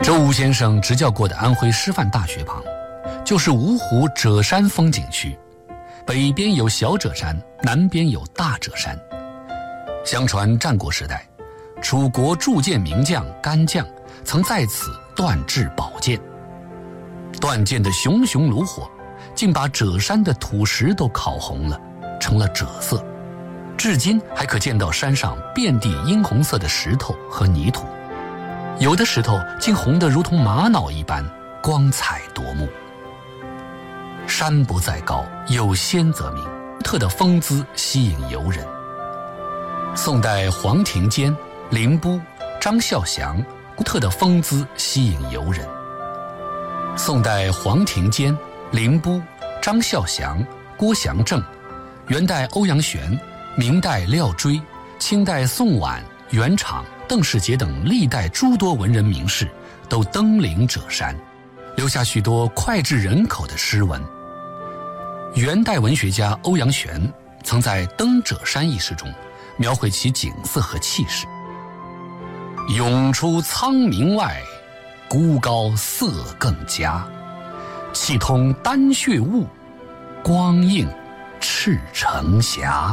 周吴先生执教过的安徽师范大学旁，就是芜湖赭山风景区，北边有小赭山，南边有大赭山。相传战国时代，楚国铸剑名将干将曾在此锻制宝剑，锻剑的熊熊炉火竟把赭山的土石都烤红了，成了赭色。至今还可见到山上遍地殷红色的石头和泥土，有的石头竟红得如同玛瑙一般，光彩夺目。山不在高，有仙则名，特的风姿吸引游人。宋代黄庭坚、凌波、张孝祥特的风姿吸引游人。宋代黄庭坚、凌波、张孝祥、郭祥正，元代欧阳玄，明代廖追，清代宋绾、元昶、邓世杰等历代诸多文人名士都登临赭山，留下许多脍炙人口的诗文。元代文学家欧阳玄曾在《登赭山》一诗中描绘其景色和气势：涌出苍冥外，孤高色更佳，气通丹穴雾，光映赤城霞。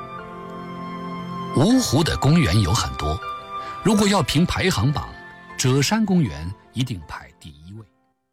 芜湖的公园有很多，如果要评排行榜，赭山公园一定排第一位。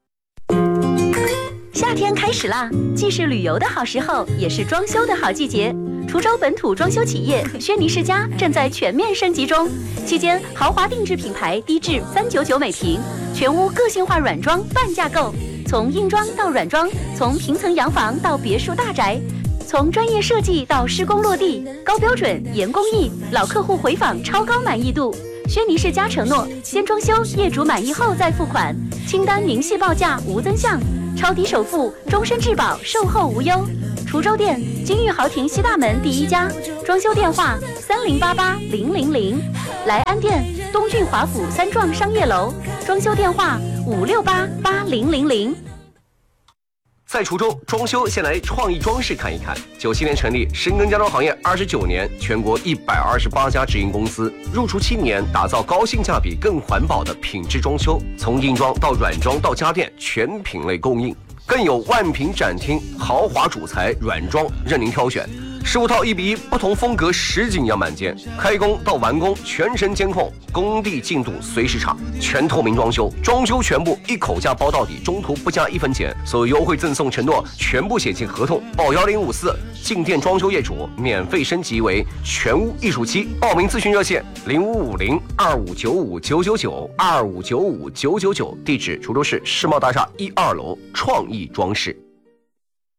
夏天开始啦，既是旅游的好时候，也是装修的好季节。滁州本土装修企业轩尼诗家正在全面升级中，期间豪华定制品牌低至399每平，全屋个性化软装半价购，从硬装到软装，从平层洋房到别墅大宅，从专业设计到施工落地，高标准严工艺，老客户回访超高满意度。轩尼诗家承诺，先装修，业主满意后再付款，清单明细报价无增项，超低首付，终身质保，售后无忧。滁州店金玉豪庭西大门第一家，装修电话30880000，莱安店东郡华府三幢商业楼，装修电话5688000。 在滁州装修，先来创意装饰看一看。97年成立，深耕家装行业29年，全国128家直营公司，入驻7年，打造高性价比、更环保的品质装修，从硬装到软装到家电，全品类供应。更有万品展厅，豪华主材软装任您挑选，15套1:1，不同风格实景样板间，开工到完工全程监控，工地进度随时查，全透明装修，装修全部一口价包到底，中途不加1分钱，所有优惠赠送承诺全部写进合同，报1054，进店装修业主免费升级为全屋艺术期，报名咨询热线055025959992595999，地址滁州市世贸大厦1、2楼创意装饰。